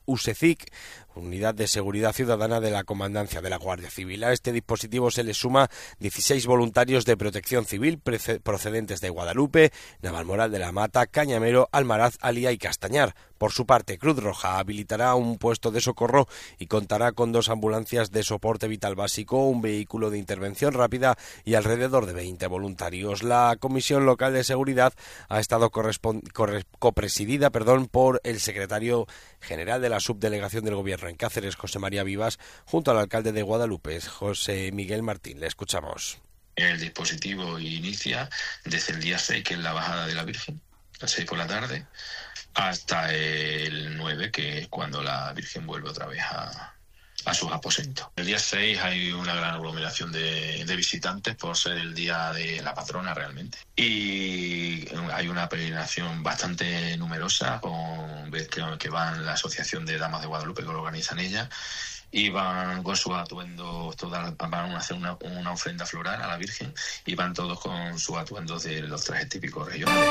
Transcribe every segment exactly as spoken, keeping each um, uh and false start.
USECIC, Unidad de Seguridad Ciudadana de la Comandancia de la Guardia Civil. A este dispositivo se le suma dieciséis voluntarios de Protección Civil procedentes de Guadalupe, Navalmoral de la Mata, Cañamero, Almaraz, Alía y Castañar. Por su parte, Cruz Roja habilitará un puesto de socorro y contará con dos ambulancias de soporte vital básico, un vehículo de intervención rápida y alrededor de veinte voluntarios. La Comisión Local de Seguridad ha estado copresidida perdón, por el secretario general de la Subdelegación del Gobierno en Cáceres, José María Vivas, junto al alcalde de Guadalupe, José Miguel Martín. Le escuchamos. El dispositivo inicia desde el día seis, que es la bajada de la Virgen, a las seis por la tarde, hasta el nueve, que es cuando la Virgen vuelve otra vez a, a sus aposentos. El día seis hay una gran aglomeración de, de visitantes por ser el día de la patrona realmente. Y hay una peregrinación bastante numerosa, con que, que van la Asociación de Damas de Guadalupe, que lo organizan ellas, y van con sus atuendos, todas, van a hacer una, una ofrenda floral a la Virgen, y van todos con sus atuendos de los trajes típicos regionales.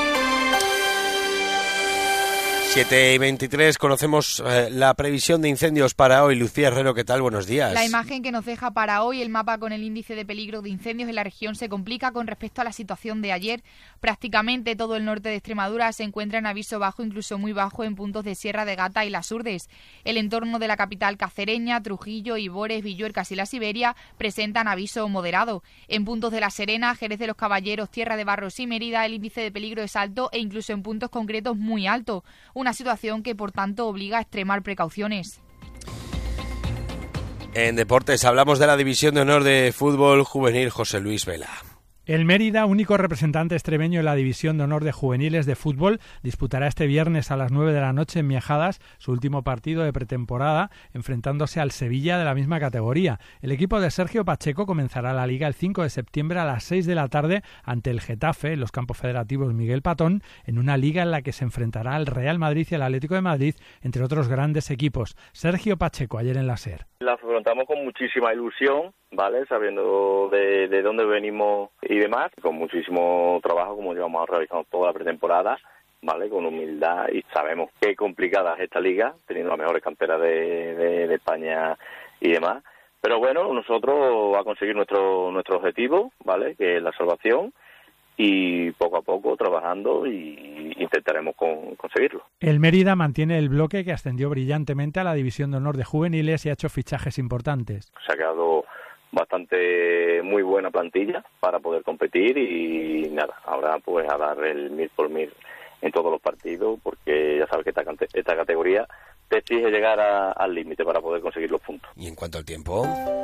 siete y veintitrés, conocemos eh, la previsión de incendios para hoy. Lucía Herrero, ¿qué tal? Buenos días. La imagen que nos deja para hoy el mapa con el índice de peligro de incendios en la región se complica con respecto a la situación de ayer. Prácticamente todo el norte de Extremadura se encuentra en aviso bajo, incluso muy bajo, en puntos de Sierra de Gata y Las Urdes. El entorno de la capital cacereña, Trujillo, Ibores, Villuercas y la Siberia presentan aviso moderado. En puntos de La Serena, Jerez de los Caballeros, Tierra de Barros y Mérida el índice de peligro es alto e incluso en puntos concretos muy alto. Una situación que, por tanto, obliga a extremar precauciones. En deportes hablamos de la División de Honor de Fútbol Juvenil. José Luis Vela. El Mérida, único representante extremeño en la División de Honor de Juveniles de Fútbol, disputará este viernes a las nueve de la noche en Miajadas su último partido de pretemporada, enfrentándose al Sevilla de la misma categoría. El equipo de Sergio Pacheco comenzará la Liga el cinco de septiembre a las seis de la tarde ante el Getafe, en los campos federativos Miguel Patón, en una liga en la que se enfrentará al Real Madrid y al Atlético de Madrid, entre otros grandes equipos. Sergio Pacheco, ayer en la SER. La afrontamos con muchísima ilusión, ¿vale? Sabiendo de, de dónde venimos y demás, con muchísimo trabajo, como llevamos realizando toda la pretemporada, ¿vale? Con humildad, y sabemos qué complicada es esta liga, teniendo las mejores canteras de, de, de España y demás. Pero bueno, nosotros a conseguir nuestro nuestro objetivo, ¿vale? Que es la salvación, y poco a poco trabajando y intentaremos con, conseguirlo. El Mérida mantiene el bloque que ascendió brillantemente a la División de Honor de Juveniles y ha hecho fichajes importantes. Se ha quedado bastante muy buena plantilla para poder competir y nada, ahora pues a dar el mil por mil en todos los partidos, porque ya sabes que esta, esta categoría te exige llegar a, al límite para poder conseguir los puntos. ¿Y en cuanto al tiempo?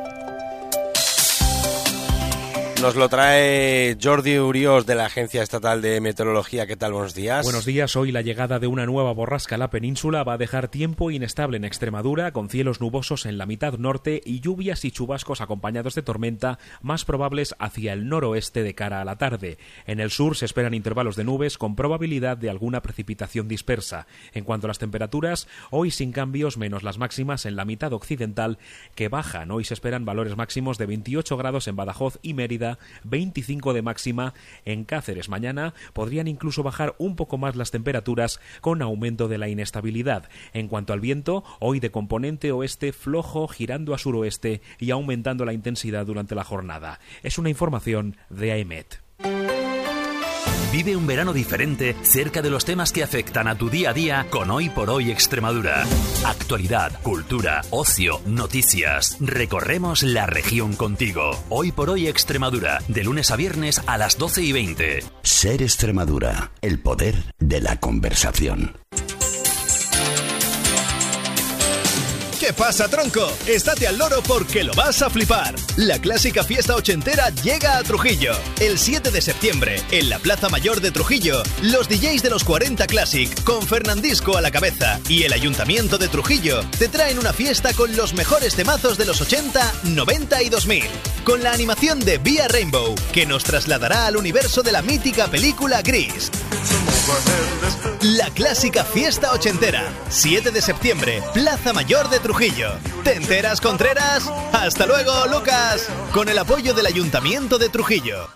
Nos lo trae Jordi Uriós de la Agencia Estatal de Meteorología. ¿Qué tal? Buenos días. Buenos días. Hoy la llegada de una nueva borrasca a la península va a dejar tiempo inestable en Extremadura, con cielos nubosos en la mitad norte y lluvias y chubascos acompañados de tormenta más probables hacia el noroeste de cara a la tarde. En el sur se esperan intervalos de nubes con probabilidad de alguna precipitación dispersa. En cuanto a las temperaturas, hoy sin cambios, menos las máximas en la mitad occidental, que bajan. Hoy se esperan valores máximos de veintiocho grados en Badajoz y Mérida, veinticinco de máxima en Cáceres. Mañana podrían incluso bajar un poco más las temperaturas con aumento de la inestabilidad. En cuanto al viento, hoy de componente oeste flojo, girando a suroeste y aumentando la intensidad durante la jornada. Es una información de AEMET. Vive un verano diferente cerca de los temas que afectan a tu día a día con Hoy por Hoy Extremadura. Actualidad, cultura, ocio, noticias. Recorremos la región contigo. Hoy por Hoy Extremadura, de lunes a viernes a las doce y veinte. Ser Extremadura, el poder de la conversación. ¿Qué pasa, tronco? Estate al loro porque lo vas a flipar. La clásica fiesta ochentera llega a Trujillo. El siete de septiembre, en la Plaza Mayor de Trujillo, los D Js de los cuarenta Classic, con Fernandisco a la cabeza, y el Ayuntamiento de Trujillo, te traen una fiesta con los mejores temazos de los ochenta, noventa y dos mil. Con la animación de Vía Rainbow, que nos trasladará al universo de la mítica película Gris. La clásica fiesta ochentera, siete de septiembre, Plaza Mayor de Trujillo. ¿Te enteras, Contreras? ¡Hasta luego, Lucas! Con el apoyo del Ayuntamiento de Trujillo.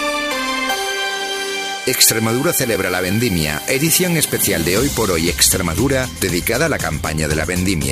Extremadura celebra la vendimia, edición especial de Hoy por Hoy Extremadura, dedicada a la campaña de la vendimia.